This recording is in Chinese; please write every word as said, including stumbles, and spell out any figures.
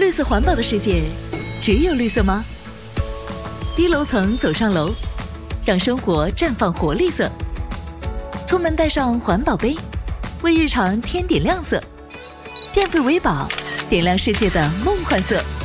绿色环保的世界，只有绿色吗？低楼层走上楼，让生活绽放活力色。出门带上环保杯，为日常添点亮色。变废为宝，点亮世界的梦幻色。